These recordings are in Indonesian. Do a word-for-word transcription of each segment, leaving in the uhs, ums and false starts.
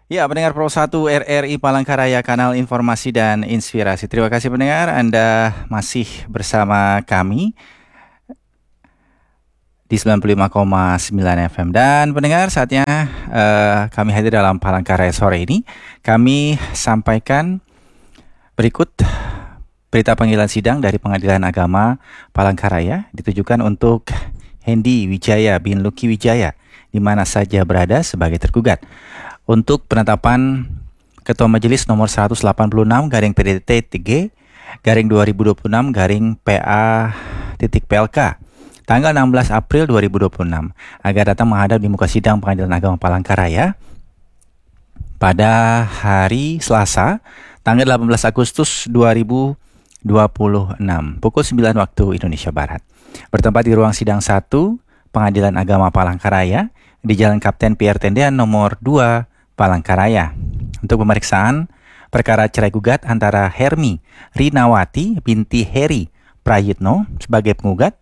Ya, pendengar Pro satu R R I Palangkaraya, kanal informasi dan inspirasi. Terima kasih pendengar, Anda masih bersama kami di sembilan puluh lima koma sembilan F M. Dan pendengar, saatnya uh, kami hadir dalam Palangkaraya sore ini. Kami sampaikan berikut berita panggilan sidang dari Pengadilan Agama Palangkaraya ditujukan untuk Hendy Wijaya bin Lucky Wijaya, di mana saja berada sebagai tergugat, untuk penetapan Ketua Majelis nomor seratus delapan puluh enam garing P D T tiga garing dua ribu dua puluh enam garing P A titik P L K tanggal enam belas April dua ribu dua puluh enam agar datang menghadap di muka sidang Pengadilan Agama Palangkaraya pada hari Selasa tanggal delapan belas Agustus dua ribu dua puluh enam pukul sembilan waktu Indonesia Barat, bertempat di ruang sidang satu Pengadilan Agama Palangkaraya di Jalan Kapten Pierre Tendean nomor dua Palangkaraya, untuk pemeriksaan perkara cerai gugat antara Hermi Rinawati binti Heri Prayitno sebagai penggugat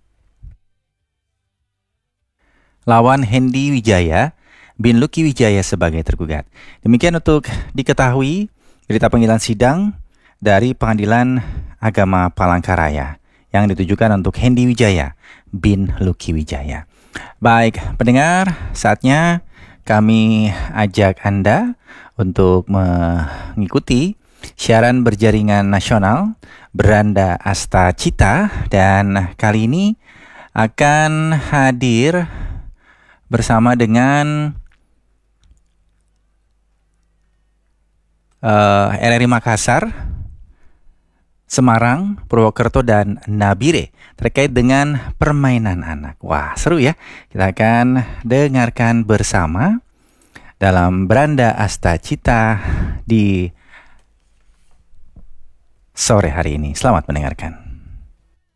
lawan Hendy Wijaya bin Lucky Wijaya sebagai tergugat. Demikian untuk diketahui berita panggilan sidang dari Pengadilan Agama Palangkaraya yang ditujukan untuk Hendy Wijaya bin Lucky Wijaya. Baik, pendengar, saatnya kami ajak Anda untuk mengikuti siaran berjaringan nasional Beranda Asta Cita, dan kali ini akan hadir bersama dengan uh, R R I Makassar, Semarang, Purwokerto, dan Nabire terkait dengan permainan anak. Wah, seru ya. Kita akan dengarkan bersama dalam Beranda Asta Cita di sore hari ini. Selamat mendengarkan.